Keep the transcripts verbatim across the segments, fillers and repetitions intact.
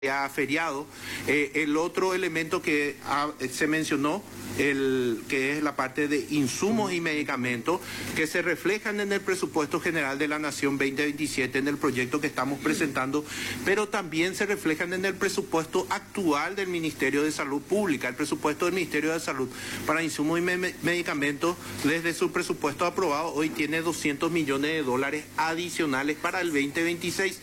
ha feriado. Eh, el otro elemento que ha, se mencionó, el, que es la parte de insumos y medicamentos, que se reflejan en el presupuesto general de la Nación veinte veintisiete, en el proyecto que estamos presentando, pero también se reflejan en el presupuesto actual del Ministerio de Salud Pública. El presupuesto del Ministerio de Salud para insumos y me medicamentos, desde su presupuesto aprobado, hoy tiene doscientos millones de dólares adicionales para el veinte veintiséis.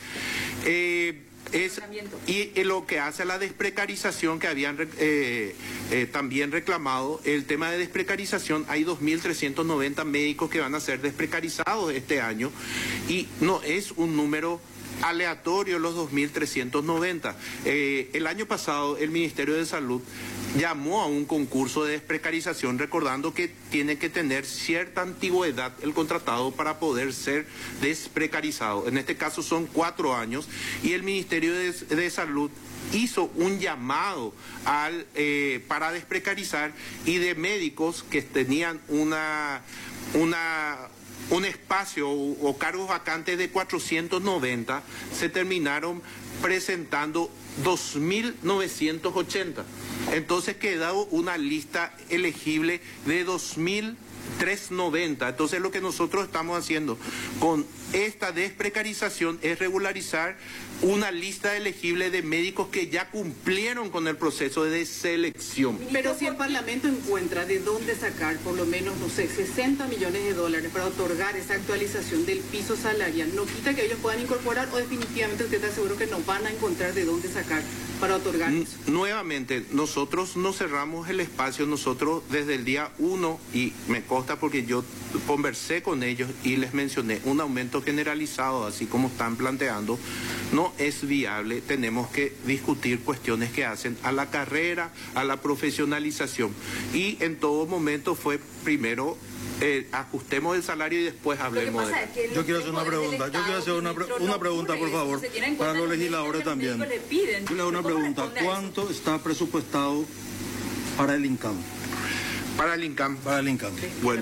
Eh, Es, y, y lo que hace a la desprecarización que habían eh, eh, también reclamado, el tema de desprecarización, hay dos mil trescientos noventa médicos que van a ser desprecarizados este año y no es un número aleatorio los dos mil trescientos noventa. Eh, el año pasado el Ministerio de Salud llamó a un concurso de desprecarización, recordando que tiene que tener cierta antigüedad el contratado para poder ser desprecarizado. En este caso son cuatro años y el Ministerio de, de Salud hizo un llamado al, eh, para desprecarizar, y de médicos que tenían una... una un espacio o, o cargos vacantes de cuatrocientos noventa, se terminaron presentando dos mil novecientos ochenta. Entonces quedó una lista elegible de dos mil trescientos noventa. Entonces lo que nosotros estamos haciendo con esta desprecarización es regularizar una lista elegible de médicos que ya cumplieron con el proceso de selección. Pero si el Parlamento encuentra de dónde sacar por lo menos, no sé, sesenta millones de dólares para otorgar esa actualización del piso salarial, ¿no quita que ellos puedan incorporar, o definitivamente usted está seguro que no van a encontrar de dónde sacar para otorgar eso? Nuevamente, nosotros no cerramos el espacio. Nosotros desde el día uno, y me consta porque yo conversé con ellos y les mencioné, un aumento generalizado, así como están planteando, no es viable. Tenemos que discutir cuestiones que hacen a la carrera, a la profesionalización, y en todo momento fue primero Eh, ajustemos el salario y después hablemos de... Es que yo quiero hacer una pregunta, yo quiero hacer una, pre una pregunta, por favor, para los legisladores también. Yo le hago una pregunta, ¿cuánto está presupuestado para el INCAM? Para el INCAM. Para el INCAM. Bueno,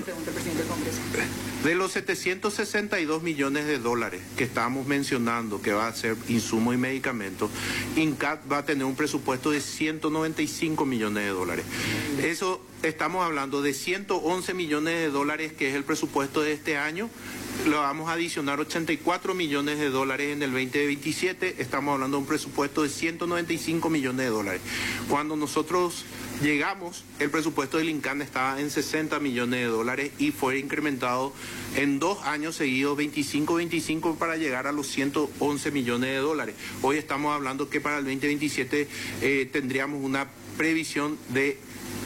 de los setecientos sesenta y dos millones de dólares que estábamos mencionando, que va a ser insumo y medicamentos, INCAP va a tener un presupuesto de ciento noventa y cinco millones de dólares. Eso, estamos hablando de ciento once millones de dólares, que es el presupuesto de este año. Le vamos a adicionar ochenta y cuatro millones de dólares en el veinte veintisiete. Estamos hablando de un presupuesto de ciento noventa y cinco millones de dólares. Cuando nosotros llegamos, el presupuesto del INCAN estaba en sesenta millones de dólares y fue incrementado en dos años seguidos, veinticinco veinticinco, para llegar a los ciento once millones de dólares. Hoy estamos hablando que para el veinte veintisiete eh, tendríamos una previsión de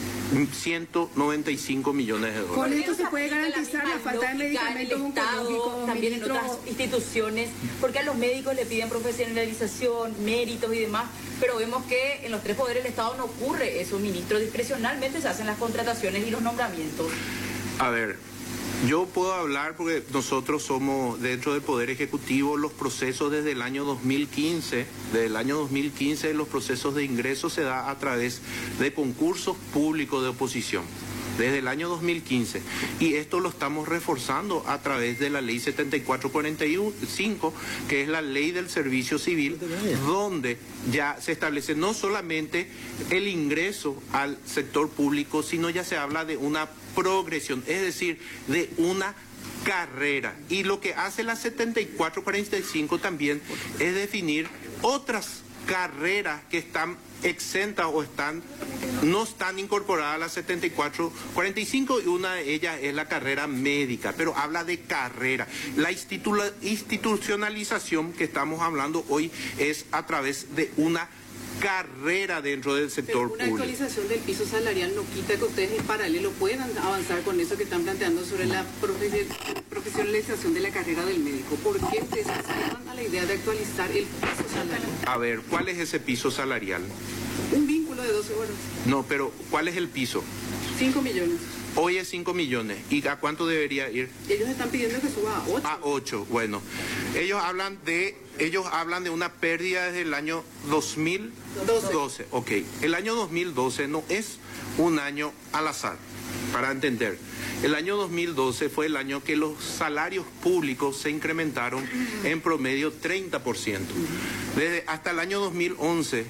ciento noventa y cinco millones de dólares. Con esto se puede garantizar la falta de medicamentos oncológicos, también en otras instituciones, porque a los médicos le piden profesionalización, méritos y demás, pero vemos que en los tres poderes del Estado no ocurre eso, ministro. Discrecionalmente se hacen las contrataciones y los nombramientos. A ver, yo puedo hablar porque nosotros somos dentro del Poder Ejecutivo. Los procesos desde el año dos mil quince, desde el año dos mil quince los procesos de ingreso se da a través de concursos públicos de oposición. Desde el año dos mil quince, y esto lo estamos reforzando a través de la ley setenta y cuatro cuarenta y cinco, que es la ley del servicio civil, donde ya se establece no solamente el ingreso al sector público, sino ya se habla de una progresión, es decir, de una carrera. Y lo que hace la setenta y cuatro cuarenta y cinco también es definir otras carreras que están exentas o están no están incorporadas a la setenta y cuatro cuarenta y cinco, y una de ellas es la carrera médica, pero habla de carrera. La institu institucionalización que estamos hablando hoy es a través de una carrera dentro del sector público. Una público. Actualización del piso salarial no quita que ustedes en paralelo puedan avanzar con eso que están planteando sobre la profesionalización de la carrera del médico. ¿Por qué ustedes se acercan a la idea de actualizar el piso salarial? A ver, ¿cuál es ese piso salarial? Un vínculo de doce horas. No, pero ¿cuál es el piso? cinco millones. Hoy es cinco millones. ¿Y a cuánto debería ir? Ellos están pidiendo que suba a ocho. A ocho, bueno. Ellos hablan de ellos hablan de una pérdida desde el año dos mil doce. Ok, el año dos mil doce no es un año al azar. para entender. El año dos mil doce fue el año que los salarios públicos se incrementaron en promedio treinta por ciento. Desde hasta el año dos mil once